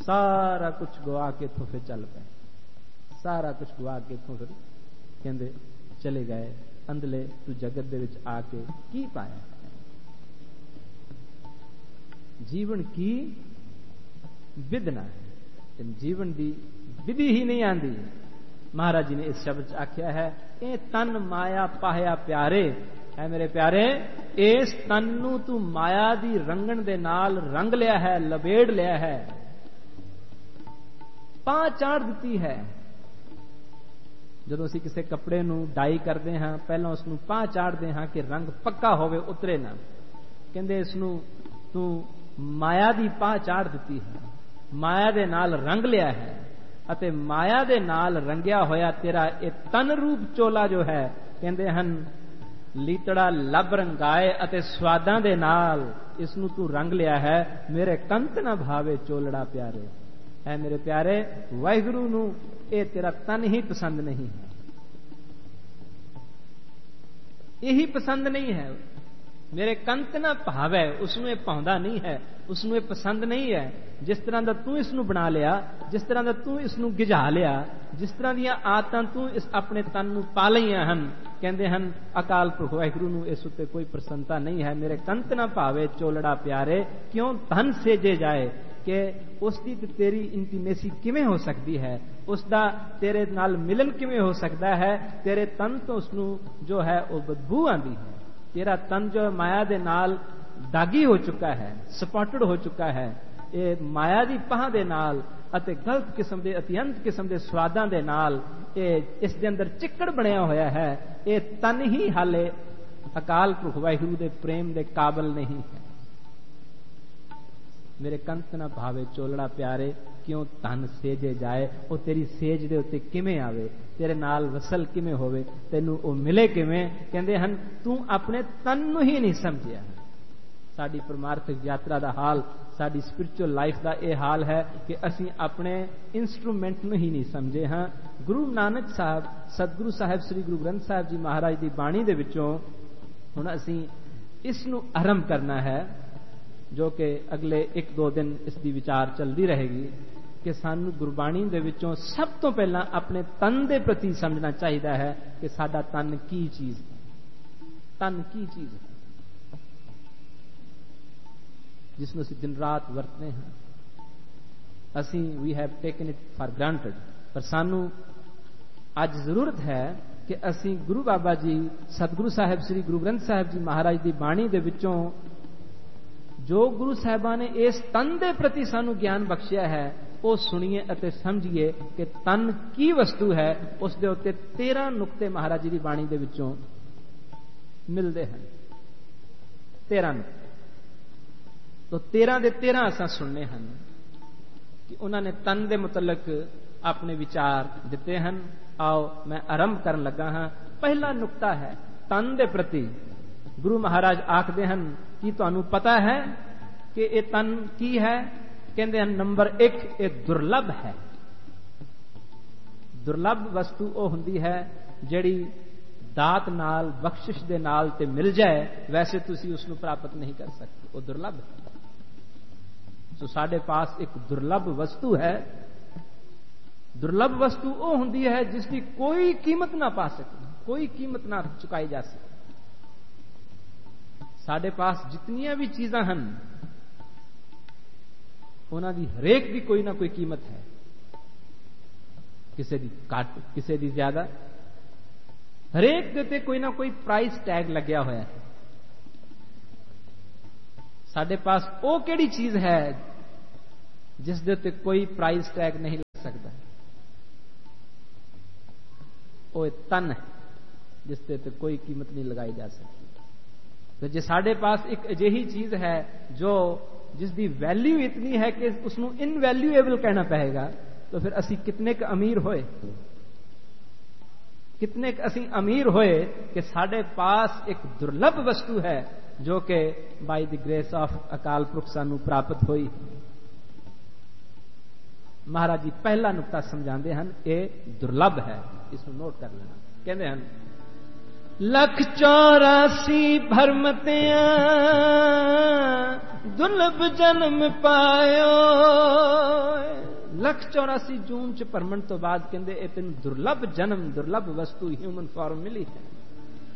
सारा कुछ गवा के इत्थों फिर चल पे, सारा कुछ गवा के इत्थों फिर कहंदे चले गए। अंधले तू जगत दे विच आके की पाया? जीवन की विधना है, जीवन की विधि ही नहीं आती। महाराज जी ने इस शब्द आख्या है, ए तन माया पाया प्यारे, है मेरे प्यारे, इस तन नू तू माया दी रंगण दे नाल रंग लिया है, लबेड़ लिया है, पा चाड़ दी है। ਜਦੋਂ ਅਸੀਂ ਕਿਸੇ ਕੱਪੜੇ ਨੂੰ ਡਾਈ ਕਰਦੇ ਹਾਂ ਪਹਿਲਾਂ ਉਸ ਨੂੰ ਪਾਹ ਚਾੜਦੇ ਹਾਂ ਕਿ ਰੰਗ ਪੱਕਾ ਹੋਵੇ, ਉਤਰੇ ਨਾ। ਕਹਿੰਦੇ ਇਸ ਨੂੰ ਤੂੰ ਮਾਇਆ ਦੀ ਪਾਹ ਚਾੜ ਦਿੱਤੀ ਹੈ, ਮਾਇਆ ਦੇ ਨਾਲ ਰੰਗ ਲਿਆ ਹੈ, ਅਤੇ ਮਾਇਆ ਦੇ ਨਾਲ ਰੰਗਿਆ ਹੋਇਆ ਤੇਰਾ ਇਹ ਤਨ ਰੂਪ ਚੋਲਾ ਜੋ ਹੈ, ਕਹਿੰਦੇ ਹਨ ਲੀਤੜਾ ਲੱਭ ਰੰਗਾਏ ਅਤੇ ਸਵਾਦਾਂ ਦੇ ਨਾਲ ਇਸ ਨੂੰ ਤੂੰ ਰੰਗ ਲਿਆ ਹੈ। ਮੇਰੇ ਕੰਤ ਨਾ ਭਾਵੇ ਚੋਲੜਾ ਪਿਆਰੇ, है मेरे प्यारे, वाहिगुरु नू ये तेरा तन ही पसंद नहीं है, यही पसंद नहीं है। मेरे कंत ना भावे, उसनू ये भाउंदा नहीं है, उसनू ये पसंद नहीं है। जिस तरह का तू इसनू बना लिया, जिस तरह का तू इसनू गिझा लिया, जिस तरह दी आदतां तू इस अपने तन नू पा लईआं हन, कहंदे हन अकाल पुरख वाहिगुरु नू इस उत्ते कोई प्रसन्नता नहीं है। मेरे कंत ना भावे चोलड़ा प्यारे, क्यों धन सेजे जाए, कि उसकी ते तेरी इंटीमेसी किवें हो सकती है, उसका तेरे नाल मिलन किवें हो सकता है। तेरे तन तो उसनू जो है वो बदबू आती है। तेरा तन जो माया दे नाल दागी हो चुका है, सपॉटेड हो चुका है, ये माया दी पाह दे नाल अते गलत किस्म दे अत्यंत किस्म दे स्वादां दे नाल ये इस दे अंदर चिक्कड़ बनया होया है। ये तन ही हाले अकाल पुरख वाहिगुरु दे प्रेम दे काबिल नहीं है। मेरे कंत ना भावे चोलड़ा प्यारे, क्यों धन सेजे जाए, वो तेरी सेज दे उत्ते किवें आवे, तेरे नाल वसल किवें होवे, तैनू वो मिले किवें। कहंदे हन तू अपने तन नू ही नहीं समझिया। साडी परमार्थिक यात्रा दा हाल, साडी स्पिरिचुअल लाइफ दा ये हाल है कि असीं अपने इंस्ट्रूमेंट नू ही नहीं समझे हाँ। गुरु नानक साहब, सतगुरु साहब श्री गुरु ग्रंथ साहब जी महाराज दी बाणी दे विचों हुण असीं इस नू आरंभ करना है, जो कि अगले 1-2 दिन इसकी विचार चलती रहेगी कि सानू गुरबाणी दे विचों सब तो पहला अपने तन दे प्रति समझना चाहिए है कि साडा तन की चीज है, तन की चीज है जिसनू असीं दिन रात वरतने हैं। असीं we have taken it for granted, पर सानू अज जरूरत है कि असीं गुरु बाबा जी सतगुरु साहब श्री गुरु ग्रंथ साहब जी महाराज की बाणी दे विचों जो गुरु साहिबान ने इस तन के प्रति सानू ज्ञान बख्शिया है, वो सुनिए अते समझिए कि तन की वस्तु है। उस दे उत्ते 13 नुक्ते महाराज जी की बाणी दे विचों मिलते हैं, 13 नुक्ते। तो 13 दे 13 असां सुनने हैं कि उन्होंने तन के मुतलक अपने विचार दिते हैं। आओ मैं आरंभ करन लगा हाँ। पहला नुक्ता है तन के प्रति। गुरु महाराज आखते हैं कि तुहानू पता है कि ये तन की है? कहते हैं नंबर 1 ये दुर्लभ है। दुर्लभ वस्तु वो हुंदी है जिहड़ी दात नाल बख्शिश दे नाल ते मिल जाए, वैसे तुसी उसनू प्राप्त नहीं कर सकते, वो दुर्लभ है। तो साडे पास एक दुर्लभ वस्तु है। दुर्लभ वस्तु वो हुंदी है जिसकी कोई कीमत ना पा सके, कोई कीमत ना चुकाई जा सके। साडे पास जितनियां भी चीज़ां हन उन्हां दी हरेक दी कोई ना कोई कीमत है, किसी दी घट किसी दी ज्यादा, हरेक दे ते कोई ना कोई प्राइस टैग लग्या होया है। साडे पास वो केड़ी चीज है जिस दे ते कोई प्राइस टैग नहीं लग सकता? वो तन है जिस दे ते कोई कीमत नहीं लगाई जा सकती। तो जे साडे पास एक अजिही चीज है जो जिसकी वैल्यू इतनी है कि उसनू इनवैल्यूएबल कहना पड़ेगा, तो फिर असी कितने क अमीर होए, कितने क असी अमीर होए कि साडे पास एक दुर्लभ वस्तु है जो कि बाय द ग्रेस ऑफ अकाल पुरख सानू प्राप्त हुई। महाराज जी पहला नुक्ता समझाते हैं, ये दुर्लभ है, इसको नोट कर लेना। कहते हैं 184 भरमतियां दुर्लभ जन्म पायो, 184 ਜੂਨ ਚ ਭਰਮਣ ਤੋਂ ਬਾਅਦ ਕਹਿੰਦੇ ਇਹ ਤੈਨੂੰ ਦੁਰਲਭ ਜਨਮ, ਦੁਰਲਭ ਵਸਤੂ ਹਿਊਮਨ ਫਾਰਮ ਮਿਲੀ ਹੈ।